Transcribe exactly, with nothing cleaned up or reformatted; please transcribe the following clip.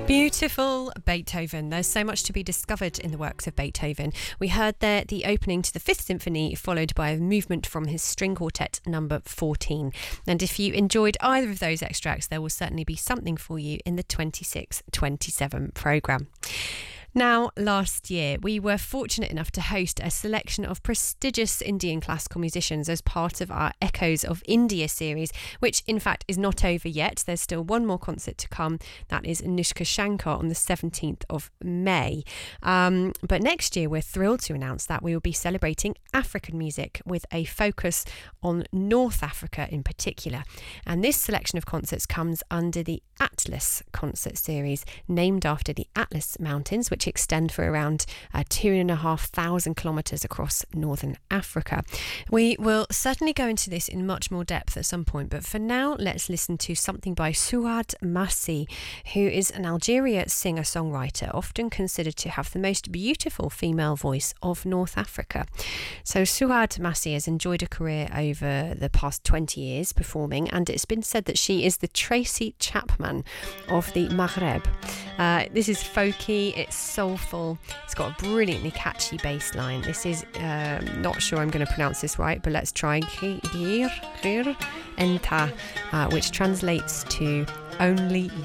Beautiful Beethoven. There's so much to be discovered in the works of Beethoven. We heard there the opening to the Fifth Symphony, followed by a movement from his string quartet number fourteen. And if you enjoyed either of those extracts, there will certainly be something for you in the twenty-six twenty-seven programme. Now, last year, we were fortunate enough to host a selection of prestigious Indian classical musicians as part of our Echoes of India series, which in fact is not over yet. There's still one more concert to come. That is Anushka Shankar on the seventeenth of May. Um, but next year, we're thrilled to announce that we will be celebrating African music with a focus on North Africa in particular. And this selection of concerts comes under the Atlas concert series, named after the Atlas Mountains, which extend for around uh, two and a half thousand kilometres across northern Africa. We will certainly go into this in much more depth at some point, but for now, let's listen to something by Souad Massi, who is an Algeria singer-songwriter, often considered to have the most beautiful female voice of North Africa. So Souad Massi has enjoyed a career over the past twenty years performing, and it's been said that she is the Tracy Chapman of the Maghreb. Uh, this is folky, it's soulful, it's got a brilliantly catchy bass line. This is, um, not sure I'm going to pronounce this right, but let's try Gir, Gir, Enta, uh, which translates to Only